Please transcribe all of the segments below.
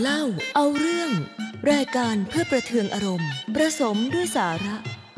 เล่าเอาเรื่องรายการเพื่อประเทืองอารมณ์ประสมด้วยสาระ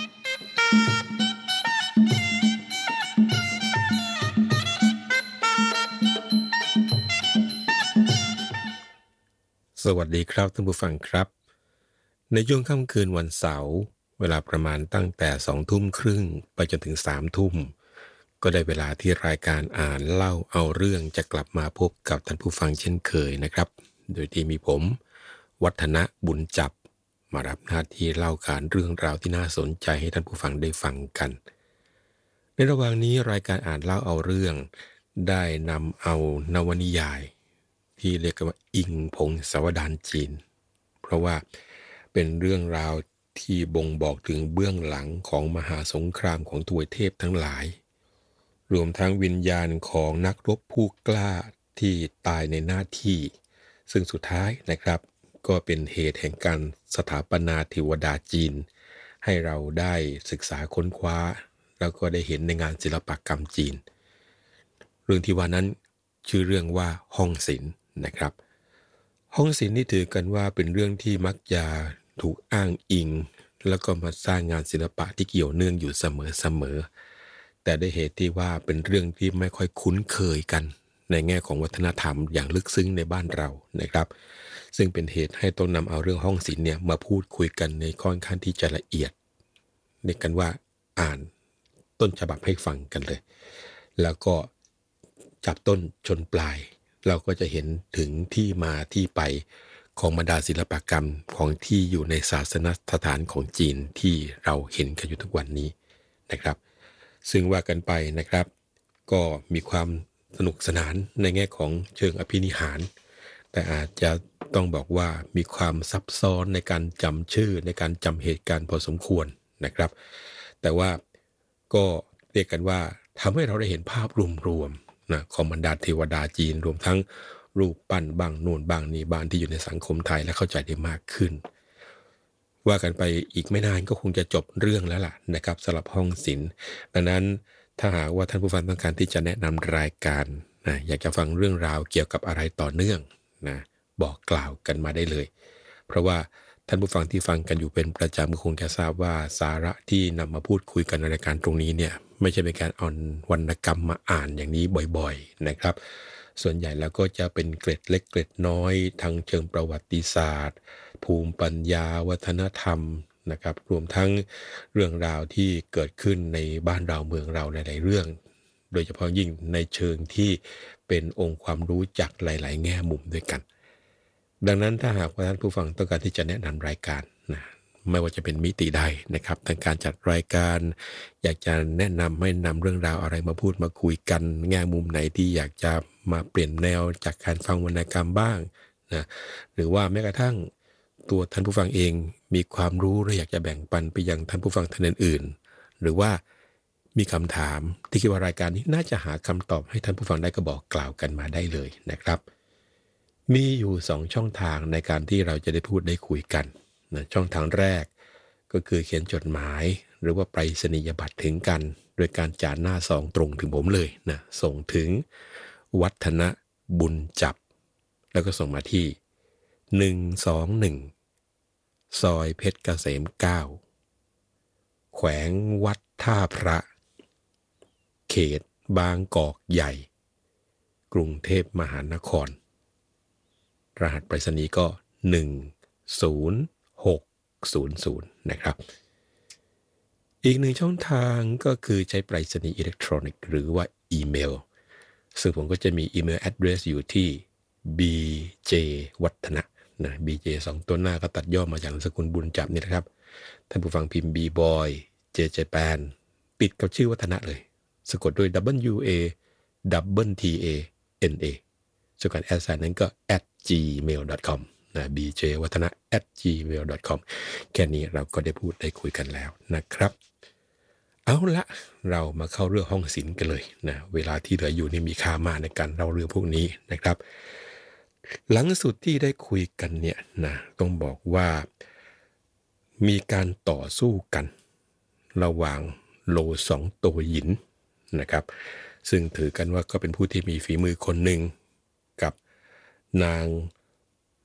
สวัสดีครับท่านผู้ฟังครับในช่วงค่ำคืนวันเสาร์เวลาประมาณตั้งแต่20:30ไปจนถึง3 ทุ่มก็ได้เวลาที่รายการอ่านเล่าเอาเรื่องจะกลับมาพบกับท่านผู้ฟังเช่นเคยนะครับโดยที่มีผมวัฒนะบุญจับมารับหน้าที่เล่าขานเรื่องราวที่น่าสนใจให้ท่านผู้ฟังได้ฟังกันในระหว่างนี้รายการอ่านเล่าเอาเรื่องได้นำเอานวนิยายที่เรียกกันว่าอิงพงศาวดารจีนเพราะว่าเป็นเรื่องราวที่บ่งบอกถึงเบื้องหลังของมหาสงครามของทวยเทพทั้งหลายรวมทั้งวิญญาณของนักรบผู้กล้าที่ตายในหน้าที่ซึ่งสุดท้ายนะครับก็เป็นเหตุแห่งการสถาปนาเทวดาจีนให้เราได้ศึกษาค้นคว้าแล้วก็ได้เห็นในงานศิลปกรรมจีนเรื่องที่ว่านั้นชื่อเรื่องว่าห้องศิลป์นะครับห้องศิลป์นี่ถือกันว่าเป็นเรื่องที่มักจะถูกอ้างอิงแล้วก็มาสร้างงานศิลปะที่เกี่ยวเนื่องอยู่เสมอแต่ด้วยเหตุที่ว่าเป็นเรื่องที่ไม่ค่อยคุ้นเคยกันในแง่ของวัฒนธรรมอย่างลึกซึ้งในบ้านเรานะครับซึ่งเป็นเหตุให้ต้องนำเอาเรื่องห้องศิลป์เนี่ยมาพูดคุยกันในค่อนข้างที่จะละเอียดเรียกกันว่าอ่านต้นฉบับให้ฟังกันเลยแล้วก็จับต้นชนปลายเราก็จะเห็นถึงที่มาที่ไปของบรรดาศิลปกรรมของที่อยู่ในศาสนสถานของจีนที่เราเห็นกันอยู่ทุกวันนี้นะครับซึ่งว่ากันไปนะครับก็มีความสนุกสนานในแง่ของเชิงอภินิหารแต่อาจจะต้องบอกว่ามีความซับซ้อนในการจำชื่อในการจำเหตุการณ์พอสมควรนะครับแต่ว่าก็เรียกกันว่าทำให้เราได้เห็นภาพรวมๆนะของบรรดาเทวดาจีนรวมทั้งรูปปั้นบ้างโน่นบ้างนี่บ้างที่อยู่ในสังคมไทยและเข้าใจได้มากขึ้นว่ากันไปอีกไม่นานก็คงจะจบเรื่องแล้วล่ะนะครับสำหรับห้องศิลป์ดังนั้นถ้าหากว่าท่านผู้ฟังต้องการที่จะแนะนำรายการนะอยากจะฟังเรื่องราวเกี่ยวกับอะไรต่อเนื่องนะบอกกล่าวกันมาได้เลยเพราะว่าท่านผู้ฟังที่ฟังกันอยู่เป็นประจำก็คงจะทราบว่าสาระที่นำมาพูดคุยกันในรายการตรงนี้เนี่ยไม่ใช่เป็นการเอาวรรณกรรมมาอ่านอย่างนี้บ่อยๆนะครับส่วนใหญ่แล้วก็จะเป็นเกร็ดเล็กเกร็ดน้อยทางเชิงประวัติศาสตร์ภูมิปัญญาวัฒนธรรมนะครับรวมทั้งเรื่องราวที่เกิดขึ้นในบ้านเราเมืองเราหลายๆเรื่องโดยเฉพาะยิ่งในเชิงที่เป็นองค์ความรู้จากหลายๆแง่มุมด้วยกันดังนั้นถ้าหากว่าท่านผู้ฟังต้องการที่จะแนะนำรายการนะไม่ว่าจะเป็นมิติใดนะครับทางการจัดรายการอยากจะแนะนำให้นำเรื่องราวอะไรมาพูดมาคุยกันแง่มุมไหนที่อยากจะมาเปลี่ยนแนวจากการฟังวรรณกรรมบ้างนะหรือว่าแม้กระทั่งตัวท่านผู้ฟังเองมีความรู้และอยากจะแบ่งปันไปยังท่านผู้ฟังท่านอื่นๆหรือว่ามีคำถามที่คิดว่ารายการนี้น่าจะหาคำตอบให้ท่านผู้ฟังได้ก็บอกกล่าวกันมาได้เลยนะครับมีอยู่2ช่องทางในการที่เราจะได้พูดได้คุยกันนะช่องทางแรกก็คือเขียนจดหมายหรือว่าไปรษณียบัตรถึงกันโดยการจานหน้าซองตรงถึงผมเลยนะส่งถึงวัฒนบุญจับแล้วก็ส่งมาที่121ซอยเพชรเกษม9แขวงวัดท่าพระเขตบางกอกใหญ่กรุงเทพมหานครรหัสไปรษณีย์ก็10600นะครับอีกหนึ่งช่องทางก็คือใช้ไปรษณีย์อิเล็กทรอนิกส์หรือว่าอีเมลซึ่งผมก็จะมีอีเมล address อยู่ที่ bj วัฒนะนะ bj 2ตัวหน้าก็ตัดย่อมาจากนามสกุลบุญจับนี่นะครับท่านผู้ฟังพิมพ์ bboy jjapan ปิดกับชื่อวัฒนะเลยสะกดด้วย WATANA ส่วนการแอดไซน์นั้นก็ @gmail.com นะ bj วัฒนะ @gmail.com แค่นี้เราก็ได้พูดได้คุยกันแล้วนะครับเอาละเรามาเข้าเรื่องห้องศิลป์กันเลยนะเวลาที่เหลืออยู่นี่มีค่ามากในการเล่าเรื่องพวกนี้นะครับหลังสุดที่ได้คุยกันเนี่ยนะต้องบอกว่ามีการต่อสู้กันระหว่างโลสองตัวหยินนะครับซึ่งถือกันว่าก็เป็นผู้ที่มีฝีมือคนหนึ่งกับนาง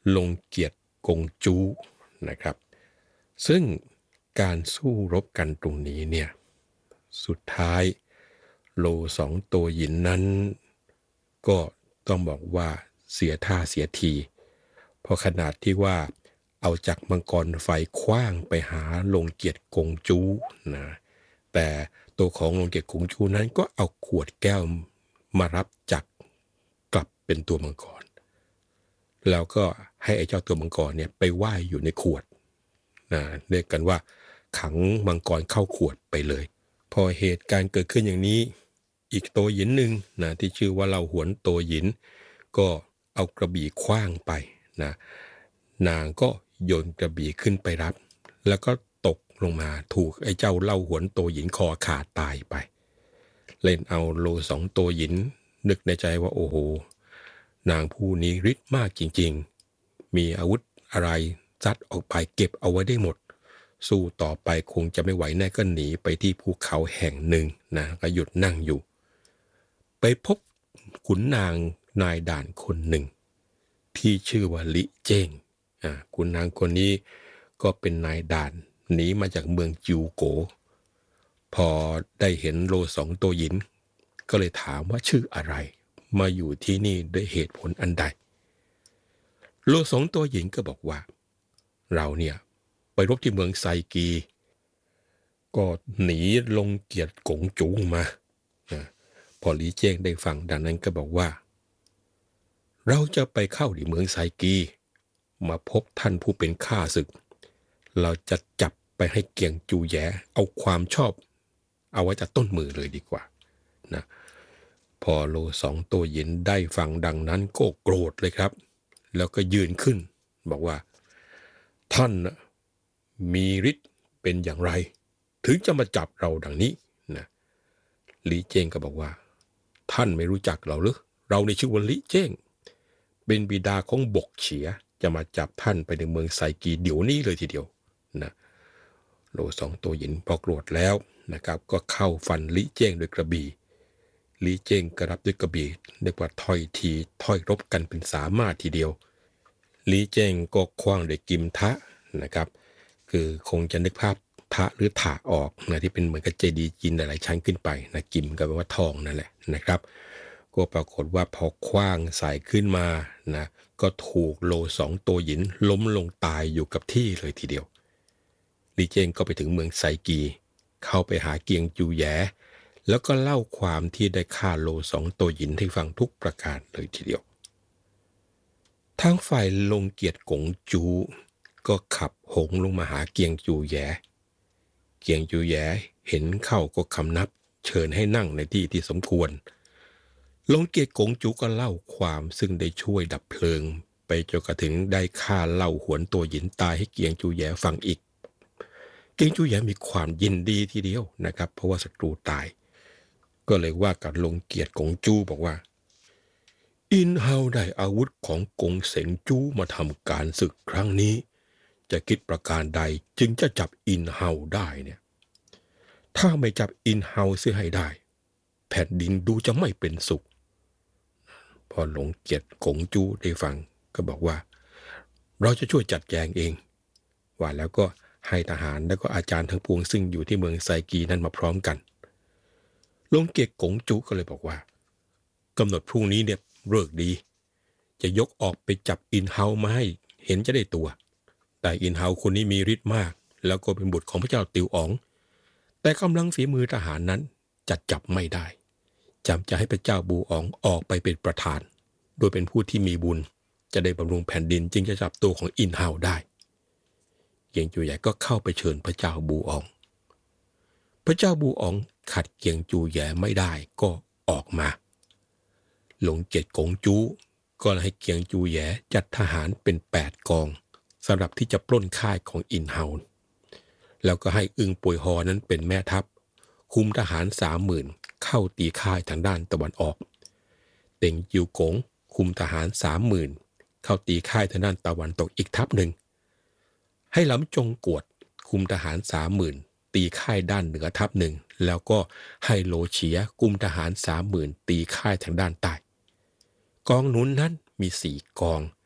ลงเกียรติกงจูนะครับซึ่งการสู้รบกันตรงนี้เนี่ยสุดท้ายโลสองตัวหยินนั้นก็ต้องบอกว่าเสียท่าเสียทีเพราะขนาดที่ว่าเอาจักรมังกรไฟคว้างไปหาลงเกียรติกงจูนะแต่ตัวของลงเกียรติกงจูนั้นก็เอาขวดแก้วมารับจักรกลับเป็นตัวมังกรแล้วก็ให้ไอ้เจ้าตัวมังกรเนี่ยไปว่ายอยู่ในขวดนะเรียกกันว่าขังมังกรเข้าขวดไปเลยพอเหตุการณ์เกิดขึ้นอย่างนี้อีกโตหยินหนึ่งนะที่ชื่อว่าเล่าหวนโตหยินก็เอากระบี่ขว้างไปนะนางก็โยนกระบี่ขึ้นไปรับแล้วก็ตกลงมาถูกไอ้เจ้าเล่าหวนโตหยินคอขาดตายไปเล่นเอาโลสองโตหยินนึกในใจว่าโอ้โหนางผู้นี้ฤทธิ์มากจริงๆมีอาวุธอะไรซัดออกไปเก็บเอาไว้ได้หมดสู้ต่อไปคงจะไม่ไหวแน่ก็หนีไปที่ภูเขาแห่งหนึ่งนะก็หยุดนั่งอยู่ไปพบขุนนางนายด่านคนหนึ่งที่ชื่อว่าลิเจ้งขุนนางคนนี้ก็เป็นนายด่านหนีมาจากเมืองจิวโกพอได้เห็นโลสองโตหยินก็เลยถามว่าชื่ออะไรมาอยู่ที่นี่ด้วยเหตุผลอันใดโลสองโตหยินก็บอกว่าเราเนี่ยไปรบที่เมืองไซกีก็หนีลงเกียรติกงจูมาพอลีเจ้งได้ฟังดังนั้นก็บอกว่าเราจะไปเข้าที่เมืองไซกีมาพบท่านผู้เป็นข้าศึกเราจะจับไปให้เกียงจูแยเอาความชอบเอาไว้จากต้นมือเลยดีกว่านะพอโลสองตัวหยินได้ฟังดังนั้นก็โกรธเลยครับแล้วก็ยืนขึ้นบอกว่าท่านมีฤทธิ์เป็นอย่างไรถึงจะมาจับเราดังนี้นะลีเจ้งก็บอกว่าท่านไม่รู้จักเราหรือเราในชื่อว่าลีเจ้งเป็นบิดาของบกเฉียจะมาจับท่านไปในเมืองไซกีเดี๋ยวนี้เลยทีเดียวนะโลสองตัวหยินพอโกรธแล้วนะครับก็เข้าฟันลีเจ้งด้วยกระบี่ลีเจ้งก็รับด้วยกระบี่เรียกว่าถ้อยทีถ้อยรบกันเป็นสามารถทีเดียวลีเจ้งก็คว้างด้วยกิมทะนะครับคือคงจะนึกภาพทะหรือถาออกนะที่เป็นเหมือนกับเจดีย์จีนหลายๆชั้นขึ้นไปนะกิมก็แปลว่าทองนั่นแหละนะครับก็ปรากฏว่าพอคว้างใส่ขึ้นมานะก็ถูกโลสองตัวหยินล้มลงตายอยู่กับที่เลยทีเดียวลีเจงก็ไปถึงเมืองไซกีเข้าไปหาเกียงจูแยแล้วก็เล่าความที่ได้ฆ่าโลสองตัวหยินให้ฟังทุกประการเลยทีเดียวทางฝ่ายลงเกียรติกงจูก็ขับหงลงมาหาเกียงจูแยเกียงจูแยเห็นเข้าก็คำนับเชิญให้นั่งในที่ที่สมควรลงเกียรติกงจูก็เล่าความซึ่งได้ช่วยดับเพลิงไปจนกระทั่งได้ฆ่าเล่าหวนตัวหยินตายให้เกียงจูแยฟังอีกเกียงจูแยมีความยินดีทีเดียวนะครับเพราะว่าศัตรูตายก็เลยว่ากับลงเกียรติกงจูบอกว่าอินเฮาได้อาวุธของกงเสงจูมาทำการศึกครั้งนี้จะคิดประการใดจึงจะจับอินเฮาได้เนี่ยถ้าไม่จับอินเฮาเสียให้ได้แผ่นดินดูจะไม่เป็นสุขพอหลงเกียรติกงจูได้ฟังก็บอกว่าเราจะช่วยจัดแจงเองว่าแล้วก็ให้ทหารแล้วก็อาจารย์ทั้งปวงซึ่งอยู่ที่เมืองไซกีนั้นมาพร้อมกันหลงเกียรติกงจูก็เลยบอกว่ากำหนดพรุ่งนี้เนี่ยฤกษ์ดีจะยกออกไปจับอินเฮามาให้เห็นจะได้ตัวแต่อินเฮาคนนี้มีฤทธิ์มากแล้วก็เป็นบุตรของพระเจ้าติวอ๋องแต่กำลังฝีมือทหารนั้นจับไม่ได้จำจะให้พระเจ้าบูอ๋องออกไปเป็นประธานโดยเป็นผู้ที่มีบุญจะได้บำรุงแผ่นดินจึงจะจับตัวของอินเฮาได้เกียงจูใหญ่ก็เข้าไปเชิญพระเจ้าบูอ๋องพระเจ้าบูอ๋องขัดเกียงจูแย่ไม่ได้ก็ออกมาหลงเกียรติกงจูก็ให้เกียงจูแย่จัดทหารเป็น8กองสำหรับที่จะปล้นค่ายของอินเฮาแล้วก็ให้อึงป่วยฮอนั้นเป็นแม่ทัพคุมทหาร30,000เข้าตีค่ายทางด้านตะวันออกเต็งจิวกงคุมทหาร30,000เข้าตีค่ายทางด้านตะวันตกอีกทัพหนึ่งให้หลำจงกวดคุมทหาร30,000ตีค่ายด้านเหนือทัพหนึ่งแล้วก็ให้โลเฉียคุมทหาร30,000ตีค่ายทางด้านใต้กองหนุนนั้นมี4กอง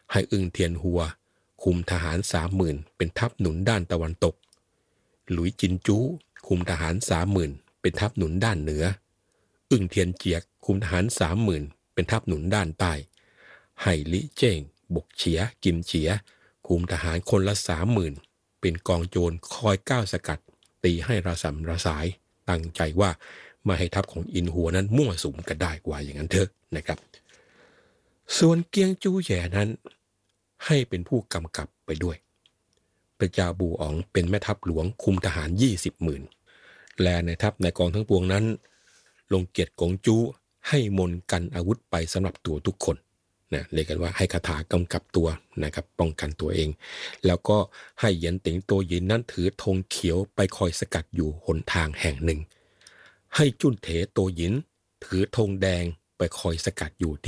ให้อึ้งเทียนหัวคุมทหาร30,000เป็นทัพหนุนด้านตะวันตกหลุยจินจูคุมทหาร30,000เป็นทัพหนุนด้านเหนืออึ้งเทียนเจียกคุมทหาร30,000เป็นทัพหนุนด้านใต้ไห่ลิเจ้งบกเฉียกิมเฉียคุมทหารคนละ30,000เป็นกองโจรคอยก้าวสกัดตีให้ระสำระสายตั้งใจว่าไม่ให้ทัพของอินหัวนั้นมั่วสุมกันได้กว่าอย่างนั้นเถอะนะครับส่วนเกียงจูแย่นั้นให้เป็นผู้กำกับไปด้วยพระเจ้าบูอ๋องเป็นแม่ทัพหลวงคุมทหาร20,000และในทัพในกองทั้งปวงนั้นลงเกียรติกงจูให้มนกันอาวุธไปสำหรับตัวทุกคนนะเรียกกันว่าให้คาถากำกับตัวนะครับป้องกันตัวเองแล้วก็ให้เหยียนติ๋งโตหยินนั้นถือธงเขียวไปคอยสกัดอยู่หนทางแห่งหนึ่งให้จุนเถโตหยินถือธงแดงไปคอยสกัดอยู่